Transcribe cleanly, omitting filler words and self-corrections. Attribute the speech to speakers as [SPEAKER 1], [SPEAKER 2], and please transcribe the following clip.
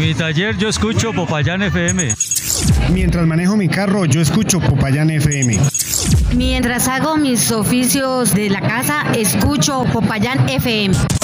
[SPEAKER 1] mi taller yo escucho Popayán FM.
[SPEAKER 2] Mientras manejo mi carro, yo escucho Popayán FM.
[SPEAKER 3] Mientras hago mis oficios de la casa, escucho Popayán FM.